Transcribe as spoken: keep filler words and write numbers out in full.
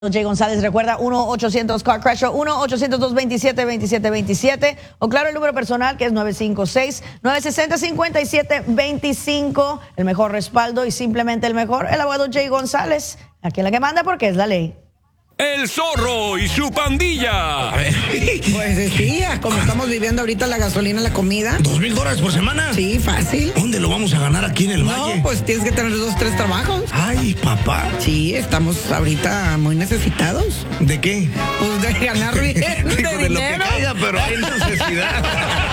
Jay González, recuerda uno ochocientos Car Crash Show, uno ochocientos, dos veintisiete, veintisiete veintisiete, o claro, el número personal que es nueve cinco seis, nueve seis cero, cinco siete dos cinco. El mejor respaldo y simplemente el mejor, el abogado Jay González. Aquí es la que manda porque es la ley. El Zorro y su pandilla. A ver. Pues decía, como estamos viviendo ahorita la gasolina, la comida. ¿Dos mil dólares por semana? Sí, fácil. ¿Dónde lo vamos a ganar aquí en el No, valle? pues tienes que tener dos, tres trabajos. Ay, papá. Sí, estamos ahorita muy necesitados. ¿De qué? Pues de ganar bien, de Digo, de lo que dinero. caiga, pero hay necesidad.